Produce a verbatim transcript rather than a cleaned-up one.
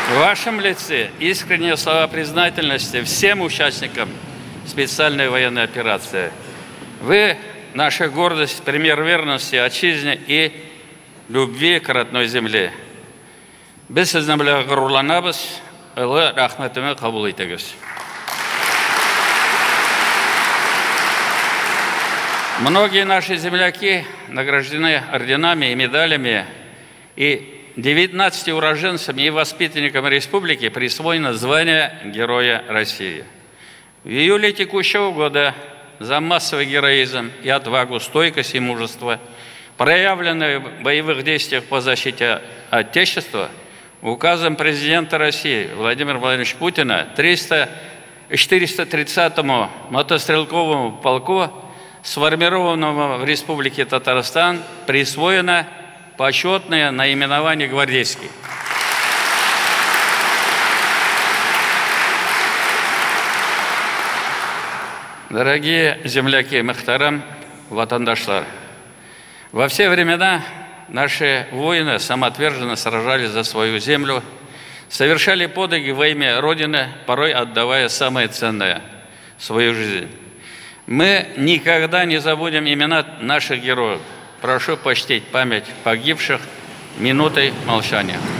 В вашем лице искренние слова признательности всем участникам специальной военной операции. Вы – наша гордость, пример верности отчизне и любви к родной земле. Біз сіздің біле ғұрланабыз, ұлы рахметіме қабыл етіңіз. Многие наши земляки награждены орденами и медалями, и девятнадцати уроженцам и воспитанникам республики присвоено звание Героя России. В июле текущего года за массовый героизм и отвагу, стойкость и мужество, проявленные в боевых действиях по защите Отечества, указом президента России Владимира Владимировича Путина четыреста тридцатому мотострелковому полку, сформированному в Республике Татарстан, присвоено почетное наименование «Гвардейский». Дорогие земляки, мухтарам, ватандашлар, во все времена наши воины самоотверженно сражались за свою землю, совершали подвиги во имя Родины, порой отдавая самое ценное – свою жизнь. Мы никогда не забудем имена наших героев. Прошу почтить память погибших минутой молчания.